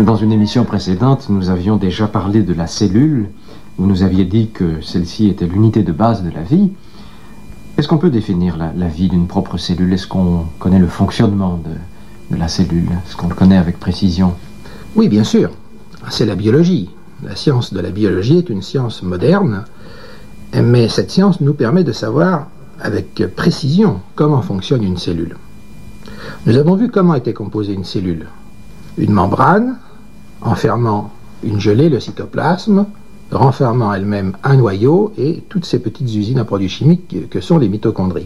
Dans une émission précédente, nous avions déjà parlé de la cellule. Vous nous aviez dit que celle-ci était l'unité de base de la vie. Est-ce qu'on peut définir la vie d'une propre cellule? Est-ce qu'on connaît le fonctionnement de la cellule? Est-ce qu'on le connaît avec précision? Oui, bien sûr. C'est la biologie. La science de la biologie est une science moderne, mais cette science nous permet de savoir avec précision comment fonctionne une cellule. Nous avons vu comment était composée une cellule. Une membrane enfermant une gelée, le cytoplasme, renfermant elle-même un noyau et toutes ces petites usines à produits chimiques que sont les mitochondries.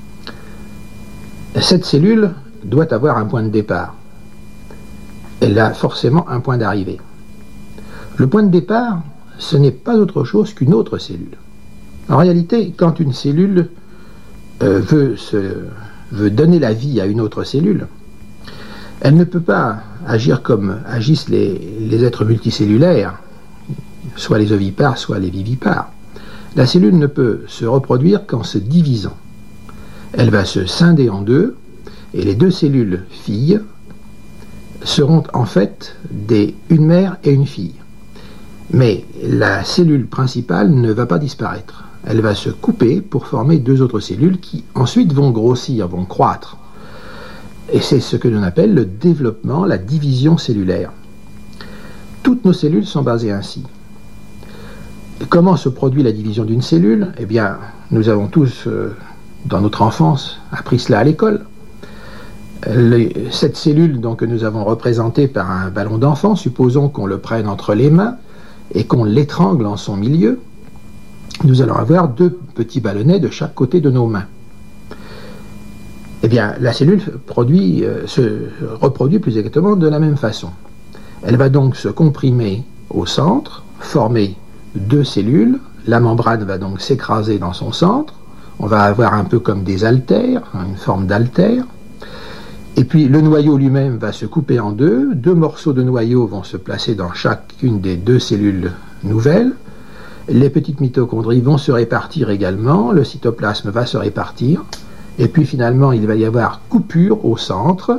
Cette cellule doit avoir un point de départ. Elle a forcément un point d'arrivée. Le point de départ, ce n'est pas autre chose qu'une autre cellule. En réalité, quand une cellule veut donner la vie à une autre cellule, elle ne peut pas agir comme agissent les êtres multicellulaires, soit les ovipares, soit les vivipares. La cellule ne peut se reproduire qu'en se divisant. Elle va se scinder en deux, et les deux cellules filles seront en fait une mère et une fille. Mais la cellule principale ne va pas disparaître. Elle va se couper pour former deux autres cellules qui ensuite vont grossir, vont croître. Et c'est ce que l'on appelle le développement, la division cellulaire. Toutes nos cellules sont basées ainsi. Comment se produit la division d'une cellule? Eh bien, nous avons tous, dans notre enfance, appris cela à l'école. Cette cellule donc, que nous avons représentée par un ballon d'enfant, supposons qu'on le prenne entre les mains et qu'on l'étrangle en son milieu, nous allons avoir deux petits ballonnets de chaque côté de nos mains. Eh bien, la cellule se reproduit plus exactement de la même façon. Elle va donc se comprimer au centre, former deux cellules, la membrane va donc s'écraser dans son centre, on va avoir un peu comme des haltères, une forme d'haltère, et puis le noyau lui-même va se couper en deux, deux morceaux de noyau vont se placer dans chacune des deux cellules nouvelles, les petites mitochondries vont se répartir également, le cytoplasme va se répartir, et puis finalement il va y avoir coupure au centre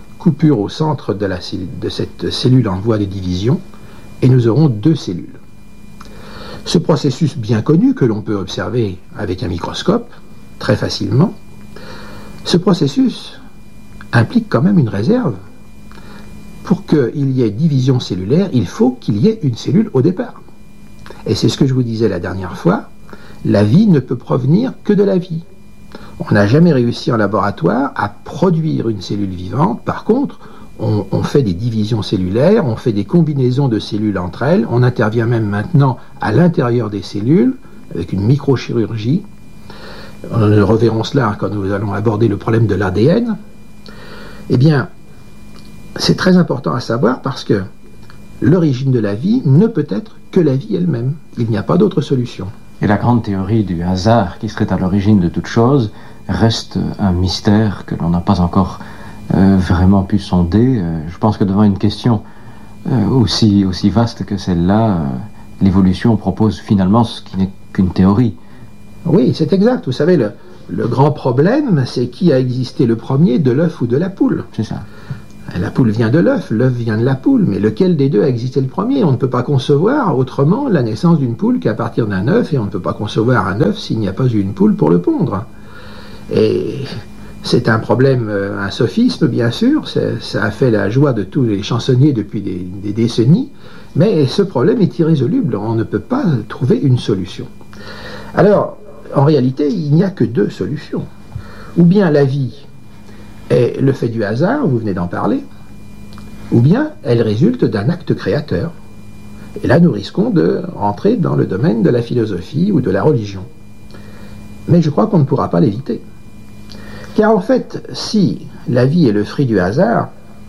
de cette cellule en voie de division, et nous aurons deux cellules. Ce processus bien connu que l'on peut observer avec un microscope très facilement, ce processus implique quand même une réserve. Pour qu'il y ait division cellulaire, il faut qu'il y ait une cellule au départ. Et c'est ce que je vous disais la dernière fois, la vie ne peut provenir que de la vie. On n'a jamais réussi en laboratoire à produire une cellule vivante. Par contre, on fait des divisions cellulaires, on fait des combinaisons de cellules entre elles, on intervient même maintenant à l'intérieur des cellules avec une microchirurgie. Nous reverrons cela quand nous allons aborder le problème de l'ADN. Eh bien, c'est très important à savoir parce que l'origine de la vie ne peut être que la vie elle-même. Il n'y a pas d'autre solution. Et la grande théorie du hasard qui serait à l'origine de toute chose reste un mystère que l'on n'a pas encore vraiment pu sonder. Je pense que devant une question aussi vaste que celle-là, l'évolution propose finalement ce qui n'est qu'une théorie. Oui, c'est exact. Vous savez, le grand problème, c'est qui a existé le premier, de l'œuf ou de la poule. C'est ça. La poule vient de l'œuf vient de la poule, mais lequel des deux a existé le premier? On ne peut pas concevoir autrement la naissance d'une poule qu'à partir d'un œuf, et on ne peut pas concevoir un œuf s'il n'y a pas eu une poule pour le pondre. Et c'est un problème, un sophisme bien sûr, ça a fait la joie de tous les chansonniers depuis des décennies, mais ce problème est irrésoluble, on ne peut pas trouver une solution. Alors, en réalité, il n'y a que deux solutions. Ou bien la vie est le fait du hasard, vous venez d'en parler, ou bien elle résulte d'un acte créateur. Et là, nous risquons de rentrer dans le domaine de la philosophie ou de la religion. Mais je crois qu'on ne pourra pas l'éviter. Car en fait, si la vie est le fruit du hasard,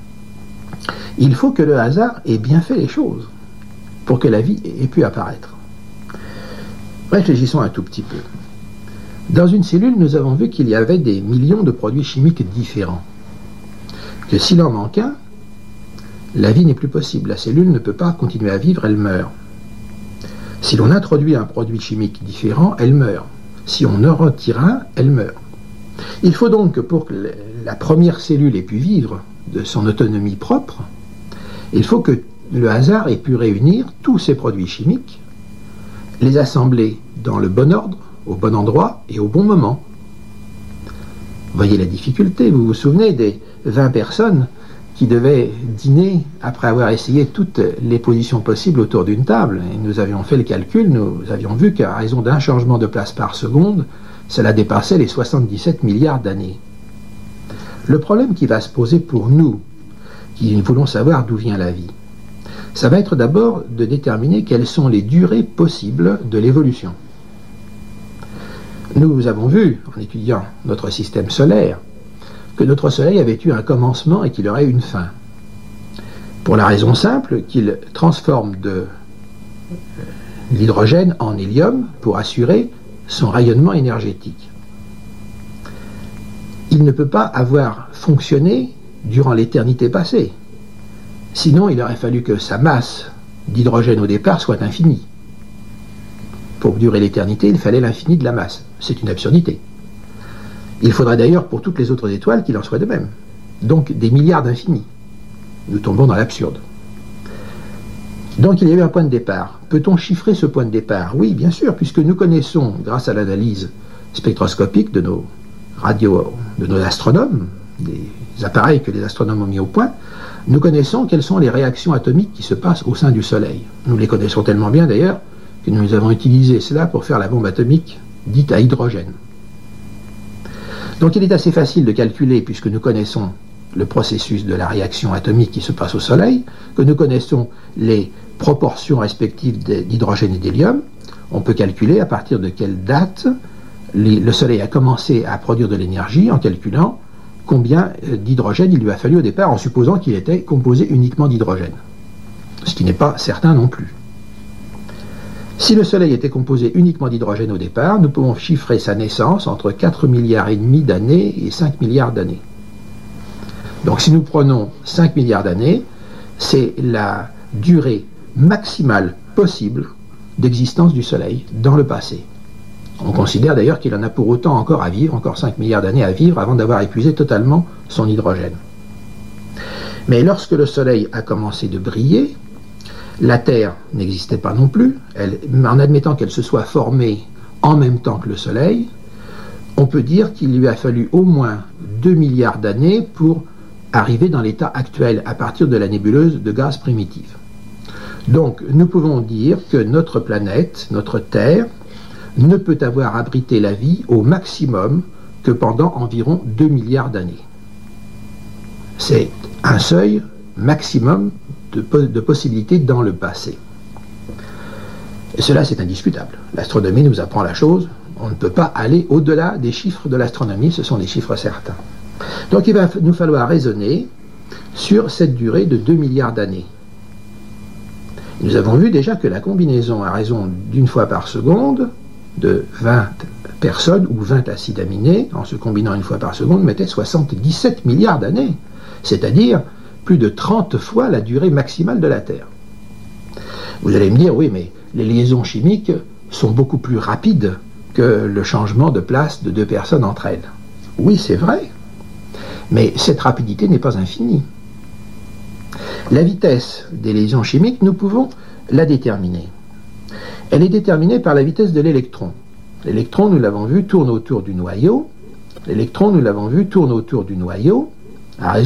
il faut que le hasard ait bien fait les choses pour que la vie ait pu apparaître. Réfléchissons un tout petit peu. Dans une cellule, nous avons vu qu'il y avait des millions de produits chimiques différents. Que s'il en manque un, la vie n'est plus possible. La cellule ne peut pas continuer à vivre, elle meurt. Si l'on introduit un produit chimique différent, elle meurt. Si on en retire un, elle meurt. Il faut donc que pour que la première cellule ait pu vivre de son autonomie propre, il faut que le hasard ait pu réunir tous ces produits chimiques, les assembler dans le bon ordre, au bon endroit et au bon moment. Voyez la difficulté, vous vous souvenez des 20 personnes qui devaient dîner après avoir essayé toutes les positions possibles autour d'une table. Et nous avions fait le calcul, nous avions vu qu'à raison d'un changement de place par seconde, cela dépassait les 77 milliards d'années. Le problème qui va se poser pour nous, qui voulons savoir d'où vient la vie, ça va être d'abord de déterminer quelles sont les durées possibles de l'évolution. Nous avons vu, en étudiant notre système solaire, que notre Soleil avait eu un commencement et qu'il aurait une fin. Pour la raison simple qu'il transforme de l'hydrogène en hélium pour assurer son rayonnement énergétique. Il ne peut pas avoir fonctionné durant l'éternité passée. Sinon, il aurait fallu que sa masse d'hydrogène au départ soit infinie. Pour durer l'éternité, il fallait l'infini de la masse. C'est une absurdité. Il faudrait d'ailleurs pour toutes les autres étoiles qu'il en soit de même. Donc des milliards d'infinis. Nous tombons dans l'absurde. Donc il y a eu un point de départ. Peut-on chiffrer ce point de départ? Oui, bien sûr, puisque nous connaissons, grâce à l'analyse spectroscopique de nos de nos astronomes, des appareils que les astronomes ont mis au point, nous connaissons quelles sont les réactions atomiques qui se passent au sein du Soleil. Nous les connaissons tellement bien d'ailleurs que nous avons utilisé cela pour faire la bombe atomique dite à hydrogène. Donc il est assez facile de calculer, puisque nous connaissons le processus de la réaction atomique qui se passe au Soleil, que nous connaissons les proportions respectives d'hydrogène et d'hélium. On peut calculer à partir de quelle date le Soleil a commencé à produire de l'énergie en calculant combien d'hydrogène il lui a fallu au départ, en supposant qu'il était composé uniquement d'hydrogène. Ce qui n'est pas certain non plus. Si le Soleil était composé uniquement d'hydrogène au départ, nous pouvons chiffrer sa naissance entre 4,5 milliards d'années et 5 milliards d'années. Donc si nous prenons 5 milliards d'années, c'est la durée maximale possible d'existence du Soleil dans le passé. On considère d'ailleurs qu'il en a pour autant encore à vivre, encore 5 milliards d'années à vivre avant d'avoir épuisé totalement son hydrogène. Mais lorsque le Soleil a commencé de briller, la Terre n'existait pas non plus. En admettant qu'elle se soit formée en même temps que le Soleil, on peut dire qu'il lui a fallu au moins 2 milliards d'années pour arriver dans l'état actuel à partir de la nébuleuse de gaz primitive. Donc nous pouvons dire que notre planète, notre Terre, ne peut avoir abrité la vie au maximum que pendant environ 2 milliards d'années. C'est un seuil maximum de possibilités dans le passé. Et cela, c'est indiscutable. L'astronomie nous apprend la chose. On ne peut pas aller au-delà des chiffres de l'astronomie, ce sont des chiffres certains. Donc il va nous falloir raisonner sur cette durée de 2 milliards d'années. Nous avons vu déjà que la combinaison à raison d'une fois par seconde de 20 personnes ou 20 acides aminés, en se combinant une fois par seconde, mettait 77 milliards d'années, c'est-à-dire plus de 30 fois la durée maximale de la Terre. Vous allez me dire, oui, mais les liaisons chimiques sont beaucoup plus rapides que le changement de place de deux personnes entre elles. Oui, c'est vrai, mais cette rapidité n'est pas infinie. La vitesse des liaisons chimiques, nous pouvons la déterminer. Elle est déterminée par la vitesse de l'électron. L'électron, nous l'avons vu, tourne autour du noyau. L'électron, nous l'avons vu, tourne autour du noyau à raison